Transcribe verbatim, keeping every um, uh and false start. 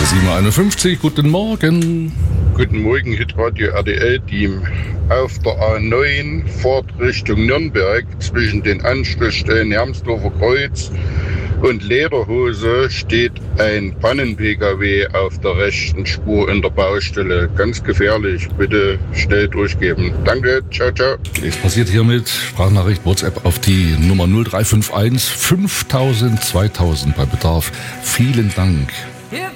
sieben Uhr einundfünfzig, guten Morgen. Guten Morgen, Hitradio R D L-Team. Auf der A neun Fahrt Richtung Nürnberg zwischen den Anschlussstellen Hermsdorfer Kreuz und Lederhose steht ein Pannen-P K W auf der rechten Spur in der Baustelle. Ganz gefährlich. Bitte schnell durchgeben. Danke. Ciao, ciao. Es passiert hiermit Sprachnachricht WhatsApp auf die Nummer null drei fünf eins fünftausend zweitausend bei Bedarf. Vielen Dank.